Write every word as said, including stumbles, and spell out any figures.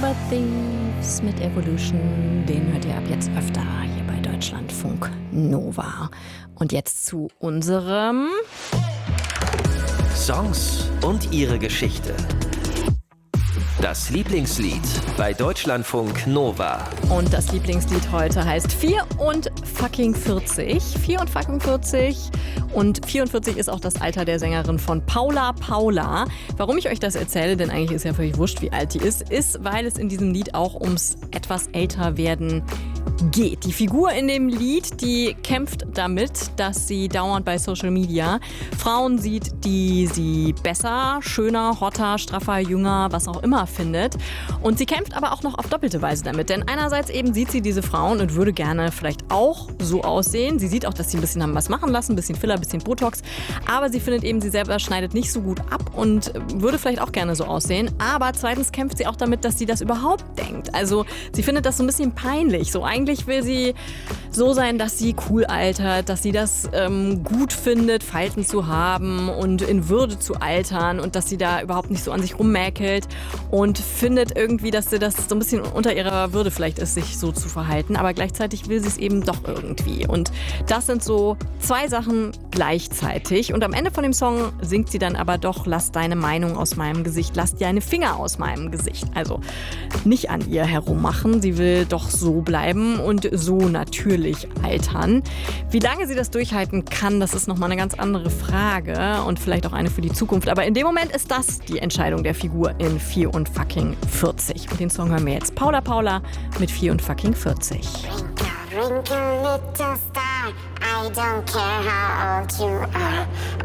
River Thieves mit Evolution, den hört ihr ab jetzt öfter hier bei Deutschlandfunk Nova. Und jetzt zu unserem Songs und ihre Geschichte. Das Lieblingslied bei Deutschlandfunk Nova. Und das Lieblingslied heute heißt vier und fucking vierzig. vier und fucking vierzig. Und vierundvierzig ist auch das Alter der Sängerin von Paula Paula. Warum ich euch das erzähle, denn eigentlich ist ja völlig wurscht, wie alt die ist, ist, weil es in diesem Lied auch ums etwas älter werden geht. Die Figur in dem Lied, die kämpft damit, dass sie dauernd bei Social Media Frauen sieht, die sie besser, schöner, hotter, straffer, jünger, was auch immer findet. Und sie kämpft aber auch noch auf doppelte Weise damit. Denn einerseits eben sieht sie diese Frauen und würde gerne vielleicht auch so aussehen. Sie sieht auch, dass sie ein bisschen haben was machen lassen, ein bisschen Filler, ein bisschen Botox. Aber sie findet eben, sie selber schneidet nicht so gut ab und würde vielleicht auch gerne so aussehen. Aber zweitens kämpft sie auch damit, dass sie das überhaupt denkt. Also sie findet das so ein bisschen peinlich. So eigentlich will sie so sein, dass sie cool altert, dass sie das ähm, gut findet, Falten zu haben und in Würde zu altern und dass sie da überhaupt nicht so an sich rummäkelt und findet irgendwie, dass sie das so ein bisschen unter ihrer Würde vielleicht ist, sich so zu verhalten, aber gleichzeitig will sie es eben doch irgendwie. Und das sind so zwei Sachen gleichzeitig und am Ende von dem Song singt sie dann aber doch, lass deine Meinung aus meinem Gesicht, lass deine Finger aus meinem Gesicht. Also nicht an ihr herummachen, sie will doch so bleiben und so natürlich altern. Wie lange sie das durchhalten kann, das ist nochmal eine ganz andere Frage und vielleicht auch eine für die Zukunft. Aber in dem Moment ist das die Entscheidung der Figur in vier und fucking vierzig. Und den Song hören wir jetzt. Paula Paula mit vier und fucking vierzig. Wrinkle, wrinkle, little star, I don't care how old you are.